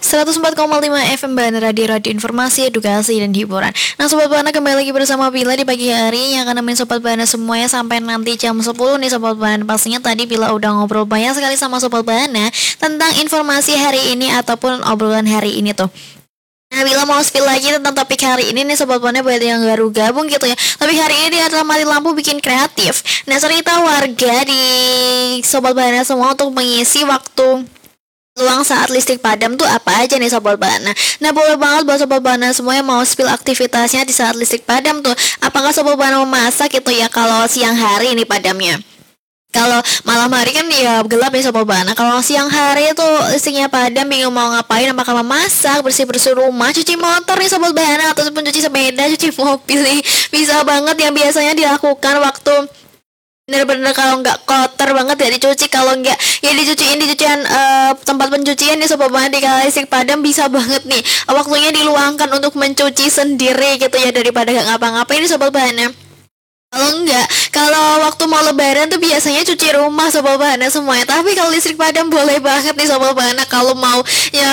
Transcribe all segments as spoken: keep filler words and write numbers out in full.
seratus empat koma lima F M Bana Radio, Radio Informasi, Edukasi, dan Hiburan. Nah Sobat Bana, kembali lagi bersama Bila di pagi hari yang akan nemenin Sobat Bana semuanya sampai nanti jam sepuluh nih Sobat Bana. Pastinya tadi Bila udah ngobrol banyak sekali sama Sobat Bana tentang informasi hari ini ataupun obrolan hari ini tuh. Nah, Bila mau spill lagi tentang topik hari ini nih Sobat Bana, buat yang baru gabung gitu ya. Topik hari ini dia adalah mati lampu bikin kreatif. Nah, cerita warga di Sobat Bana semua untuk mengisi waktu luang saat listrik padam tuh apa aja nih Sobat Bana. Nah, boleh banget buat Sobat Bana semuanya mau spill aktivitasnya di saat listrik padam tuh. Apakah Sobat Bana memasak gitu ya kalau siang hari ini padamnya? Kalau malam hari kan ya gelap ya Sobat Bana. Kalau siang hari itu listriknya padam, bingung mau ngapain, apakah memasak, bersih-bersih rumah, cuci motor nih Sobat Bana, ataupun cuci sepeda, cuci mobil nih. Bisa banget yang biasanya dilakukan waktu bener-bener kalau nggak kotor banget ya dicuci, kalau nggak ya dicuciin di cucian uh, tempat pencucian nih Sobat Bana. Di kala listrik padam bisa banget nih waktunya diluangkan untuk mencuci sendiri gitu ya, daripada nggak ngapa-ngapain nih Sobat Bana. Kalau enggak, kalau waktu mau lebaran tuh biasanya cuci rumah Sobat Bana semuanya. Tapi kalau listrik padam boleh banget nih Sobat Bana kalau mau ya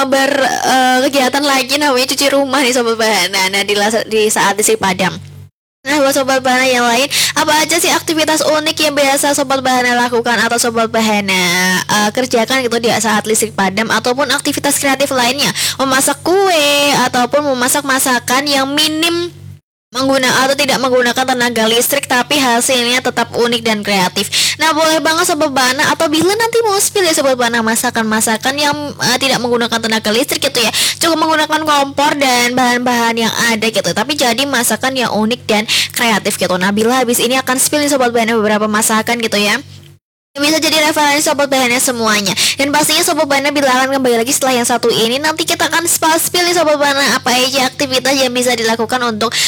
berkegiatan uh, lagi namanya cuci rumah nih Sobat Bana. Nah di, di saat listrik padam. Nah buat Sobat Bana yang lain, apa aja sih aktivitas unik yang biasa Sobat Bana lakukan atau Sobat Bana uh, kerjakan gitu di saat listrik padam, ataupun aktivitas kreatif lainnya, memasak kue ataupun memasak masakan yang minim menggunakan atau tidak menggunakan tenaga listrik tapi hasilnya tetap unik dan kreatif. Nah boleh banget Sobat Bana, atau bila nanti mau spill ya Sobat Bana masakan-masakan yang uh, tidak menggunakan tenaga listrik gitu ya, cukup menggunakan kompor dan bahan-bahan yang ada gitu, tapi jadi masakan yang unik dan kreatif gitu. Nah bila habis ini akan spill nih Sobat Bana beberapa masakan gitu ya, bisa jadi referensi Sobat Bana semuanya. Dan pastinya Sobat Bana bila akan kembali lagi setelah yang satu ini, nanti kita akan spill nih Sobat Bana apa aja aktivitas yang bisa dilakukan untuk